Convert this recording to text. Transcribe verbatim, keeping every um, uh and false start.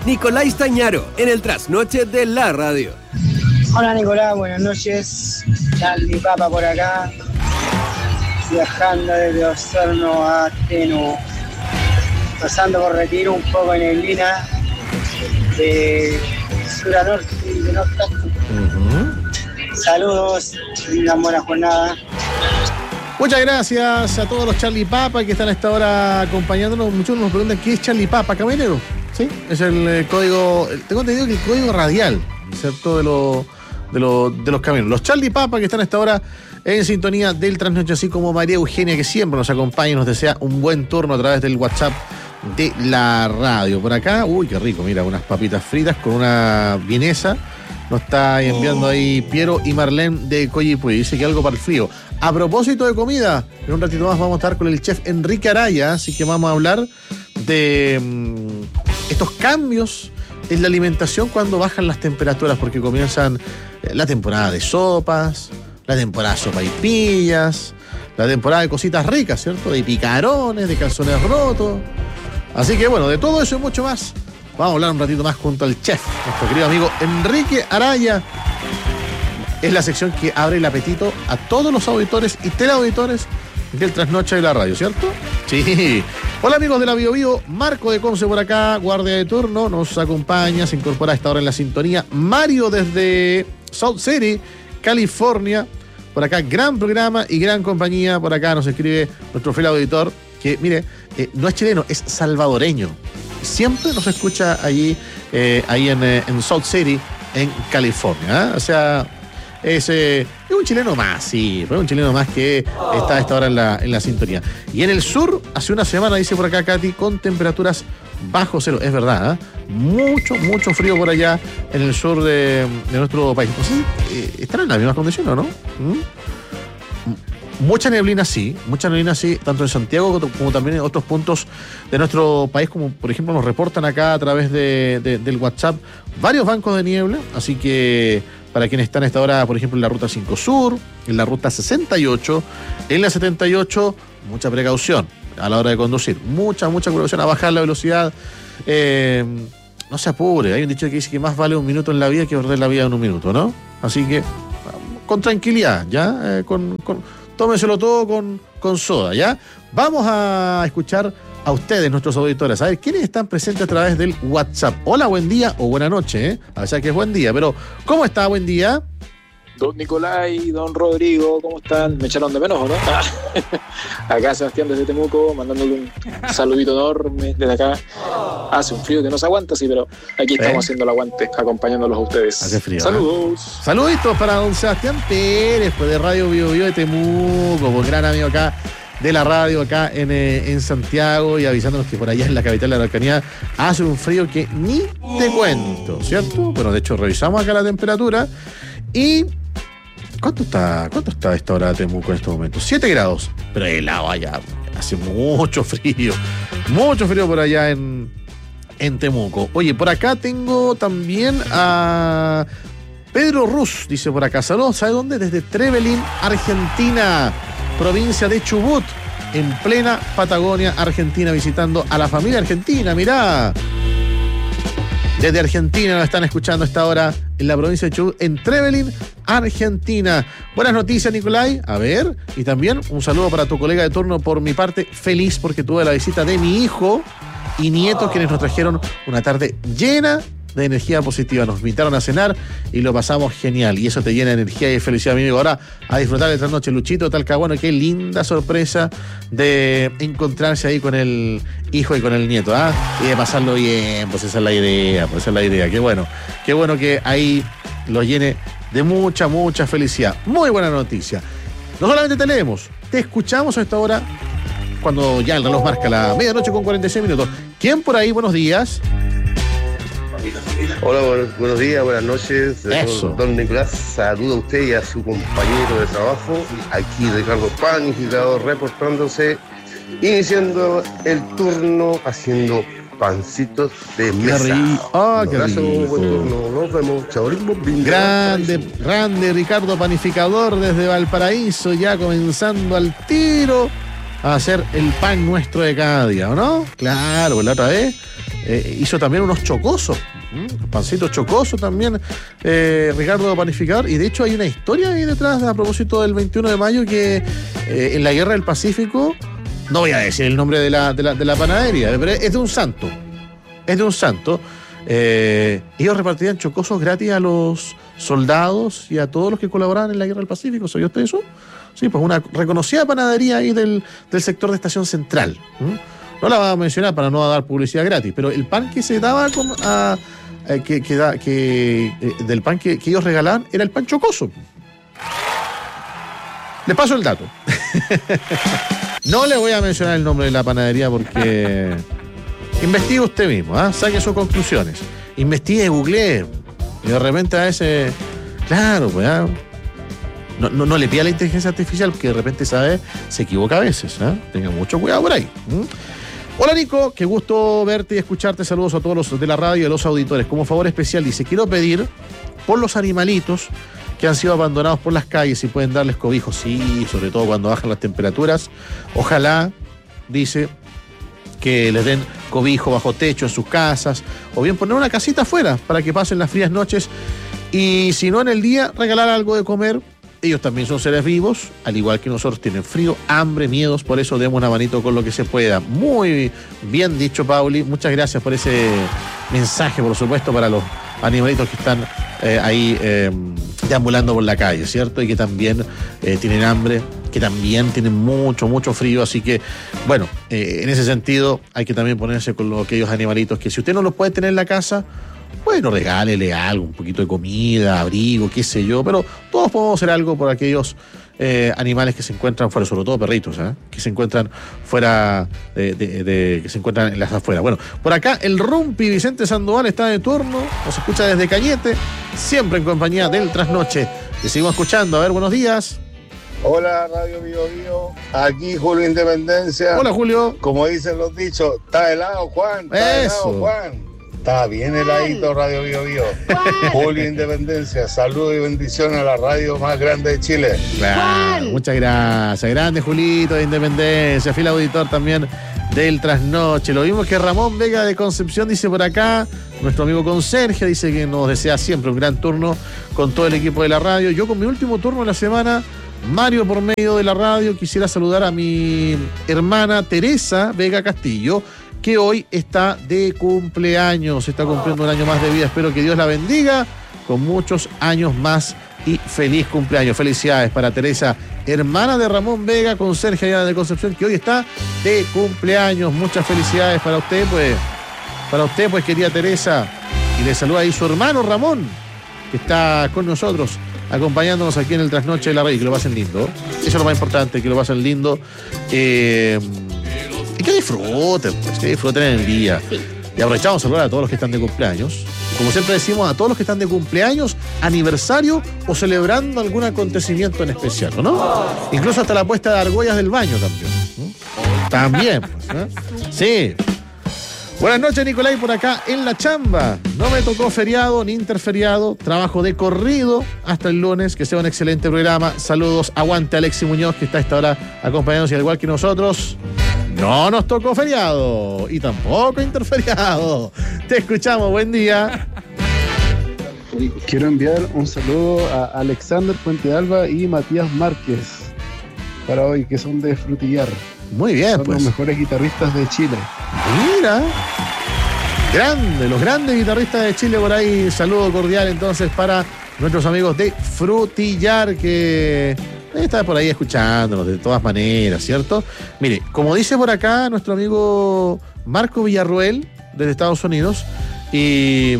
Nicolás Stañaro, en el trasnoche de la radio. Hola Nicolás, buenas noches. Charlie Papa por acá, viajando desde Osorno a Temuco, pasando por Retiro, un poco en neblina, de sur a norte y de norte a sur. Uh-huh. Saludos, una buena jornada. Muchas gracias a todos los Charlie Papa que están a esta hora acompañándonos. Muchos nos preguntan qué es Charlie Papa, camionero. Sí, es el eh, código, tengo entendido que el código radial, ¿cierto? De, lo, de, lo, de los camioneros. Los Charlie Papa que están a esta hora en sintonía del Trasnoche, así como María Eugenia, que siempre nos acompaña y nos desea un buen turno a través del WhatsApp de la radio. Por acá, uy, qué rico, mira, unas papitas fritas con una vienesa. Nos está enviando ahí Piero y Marlene de Coyipulli. Dice que algo para el frío. A propósito de comida, en un ratito más vamos a estar con el chef Enrique Araya, así que vamos a hablar de mmm, estos cambios en la alimentación cuando bajan las temperaturas, porque comienzan la temporada de sopas, la temporada de sopaipillas, la temporada de cositas ricas, ¿cierto? De picarones, de calzones rotos. Así que bueno, de todo eso y mucho más, vamos a hablar un ratito más junto al chef, nuestro querido amigo Enrique Araya. Es la sección que abre el apetito a todos los auditores y teleauditores del Trasnoche de la radio, ¿cierto? Sí. Hola amigos de la Bio Bio, Marco de Conce por acá, guardia de turno, nos acompaña, se incorpora a esta hora en la sintonía. Mario desde South City, California, por acá, gran programa y gran compañía. Por acá nos escribe nuestro fiel auditor, que mire, eh, no es chileno, es salvadoreño. Siempre nos escucha allí, eh, ahí en, eh, en South City, en California, ¿eh? O sea, es, eh, es un chileno más, sí, fue un chileno más que está a esta hora en la, en la sintonía. Y en el sur, hace una semana, dice por acá Katy, con temperaturas bajo cero. Es verdad, ¿eh? Mucho, mucho frío por allá en el sur de, de nuestro país. No sé, eh, ¿están en las mismas condiciones o no? ¿Mm? Mucha neblina sí, mucha neblina sí, tanto en Santiago como también en otros puntos de nuestro país, como por ejemplo nos reportan acá a través de, de, del WhatsApp varios bancos de niebla, así que para quienes están a esta hora, por ejemplo, en la ruta cinco Sur, en la ruta sesenta y ocho, en la setenta y ocho, mucha precaución a la hora de conducir, mucha, mucha precaución a bajar la velocidad, eh, no se apure, hay un dicho que dice que más vale un minuto en la vida que perder la vida en un minuto, ¿no? Así que con tranquilidad, ¿ya? Eh, con... con tómenselo todo con, con soda, ¿ya? Vamos a escuchar a ustedes, nuestros auditores, a ver quiénes están presentes a través del WhatsApp. Hola, buen día o buena noche, ¿eh? O sea que es buen día, pero ¿cómo está? Buen día. Don Nicolás y don Rodrigo, ¿cómo están? ¿Me echaron de menos o no? Acá Sebastián desde Temuco, mandándole un saludito enorme desde acá. Hace un frío que no se aguanta, sí, pero aquí estamos ¿Eh? haciendo el aguante, acompañándolos a ustedes. Hace frío. Saludos. ¿eh? Saluditos para don Sebastián Pérez, pues de Radio Bio Bio de Temuco, pues gran amigo acá de la radio, acá en, eh, en Santiago, y avisándonos que por allá en la capital de la Araucanía hace un frío que ni te cuento, ¿cierto? Bueno, de hecho, revisamos acá la temperatura y... ¿Cuánto está, cuánto está a esta hora de Temuco en estos momentos? siete grados, pero helado allá, hace mucho frío, mucho frío por allá en, en Temuco. Oye, por acá tengo también a Pedro Ruz, dice por acá, saludos, ¿sabe dónde? Desde Trevelin, Argentina, provincia de Chubut, en plena Patagonia, Argentina, visitando a la familia argentina, mirá. Desde Argentina nos están escuchando a esta hora en la provincia de Chubut, en Trevelin, Argentina. Buenas noticias, Nicolai. A ver, y también un saludo para tu colega de turno. Por mi parte, feliz porque tuve la visita de mi hijo y nietos, quienes nos trajeron una tarde llena de energía positiva. Nos invitaron a cenar y lo pasamos genial. Y eso te llena de energía y de felicidad, mi amigo. Ahora a disfrutar de esta noche, Luchito Talcahuano. Qué linda sorpresa de encontrarse ahí con el hijo y con el nieto, ¿ah? Y de pasarlo bien, pues esa es la idea, pues esa es la idea. Qué bueno, qué bueno que ahí lo llene de mucha, mucha felicidad. Muy buena noticia. No solamente te leemos, te escuchamos a esta hora, cuando ya el reloj marca la medianoche con cuarenta y seis minutos. ¿Quién por ahí? Buenos días. Hola, buenos, buenos días, buenas noches. Eso. Don Nicolás, saluda a usted y a su compañero de trabajo. Aquí Ricardo Panificador reportándose, iniciando el turno haciendo pancitos de mesa. Ah, qué abrazo, rico. buen turno. Nos vemos. Chao, grande, grande Ricardo Panificador desde Valparaíso, ya comenzando al tiro a hacer el pan nuestro de cada día, ¿o no? Claro, pues la otra vez eh, hizo también unos chocosos, ¿Mm? pancitos chocosos también, eh, Ricardo Panificador, y de hecho hay una historia ahí detrás a propósito del veintiuno de mayo que eh, en la Guerra del Pacífico, no voy a decir el nombre de la, de la, de la panadería, pero es de un santo, es de un santo, eh, ellos repartían chocosos gratis a los soldados y a todos los que colaboraban en la Guerra del Pacífico. ¿Sabía usted eso? Sí, pues una reconocida panadería ahí del, del sector de Estación Central. ¿Mm? No la voy a mencionar para no dar publicidad gratis, pero el pan que se daba con, a, a, que, que, da, que eh, del pan que, que ellos regalaban era el pan chocoso. Les paso el dato. No le voy a mencionar el nombre de la panadería porque investigue usted mismo, ¿eh? Saque sus conclusiones. Investigue, googlee. Y de repente a ese... Claro, pues... ¿eh? No, no, no le pida a la inteligencia artificial porque de repente sabe, se equivoca a veces. ¿eh? Tenga mucho cuidado por ahí. ¿Mm? Hola Nico, qué gusto verte y escucharte. Saludos a todos los de la radio y a los auditores. Como favor especial dice, quiero pedir por los animalitos que han sido abandonados por las calles y pueden darles cobijo, sí, sobre todo cuando bajan las temperaturas. Ojalá, dice, que les den cobijo bajo techo en sus casas, o bien poner una casita afuera para que pasen las frías noches, y si no en el día, regalar algo de comer. Ellos también son seres vivos, al igual que nosotros, tienen frío, hambre, miedos, por eso demos una manito con lo que se pueda. Muy bien dicho, Pauli, muchas gracias por ese mensaje, por supuesto, para los animalitos que están eh, ahí eh, deambulando por la calle, ¿cierto? Y que también eh, tienen hambre, que también tienen mucho, mucho frío, así que, bueno, eh, en ese sentido hay que también ponerse con los, aquellos animalitos que si usted no los puede tener en la casa, bueno, regálele algo, un poquito de comida, abrigo, qué sé yo, pero todos podemos hacer algo por aquellos eh, animales que se encuentran fuera, sobre todo perritos, ¿eh? que se encuentran fuera, de, de, de, que se encuentran en las afueras. Bueno, por acá el Rumpi Vicente Sandoval está de turno, nos escucha desde Cañete, siempre en compañía del Trasnoche. Le seguimos escuchando, a ver, buenos días. Hola, Radio Bio Bio. Aquí Julio Independencia. Hola, Julio. Como dicen los dichos, está helado, Juan. Está Eso. helado, Juan. Está bien heladito, Radio Bio Bio. Julio Independencia. Saludos y bendiciones a la radio más grande de Chile. Claro, muchas gracias. Grande Julito de Independencia. Fiel auditor también del Trasnoche. Lo mismo que Ramón Vega de Concepción dice por acá. Nuestro amigo Conserje dice que nos desea siempre un gran turno con todo el equipo de la radio. Yo con mi último turno de la semana, Mario por medio de la radio, quisiera saludar a mi hermana Teresa Vega Castillo, que hoy está de cumpleaños, está cumpliendo un año más de vida. Espero que Dios la bendiga con muchos años más y feliz cumpleaños. Felicidades para Teresa, hermana de Ramón Vega, conserje allá de Concepción, que hoy está de cumpleaños. Muchas felicidades para usted, pues, para usted, pues, querida Teresa. Y le saluda ahí su hermano Ramón, que está con nosotros, acompañándonos aquí en el Trasnoche de la Radio. Que lo pasen lindo. Eso es lo más importante, que lo pasen lindo. Eh... Y que disfruten, pues, que disfruten en el día. Sí. Y aprovechamos a saludar a todos los que están de cumpleaños. Y como siempre decimos, a todos los que están de cumpleaños, aniversario o celebrando algún acontecimiento en especial, ¿no? Oh. Incluso hasta la puesta de argollas del baño también. ¿no? También, pues, ¿eh? Sí. Buenas noches, Nicolai, por acá en la chamba. No me tocó feriado ni interferiado. Trabajo de corrido hasta el lunes. Que sea un excelente programa. Saludos. Aguante Alexis Muñoz, que está a esta hora acompañándonos, y al igual que nosotros, no nos tocó feriado y tampoco interferiado. Te escuchamos, buen día. Quiero enviar un saludo a Alexander Puente Alba y Matías Márquez para hoy, que son de Frutillar. Muy bien, son pues. Los mejores guitarristas de Chile. Mira. Grande, los grandes guitarristas de Chile por ahí. Saludo cordial entonces para nuestros amigos de Frutillar, que está por ahí escuchándonos de todas maneras, ¿cierto? Mire, como dice por acá nuestro amigo Marco Villarruel, desde Estados Unidos, y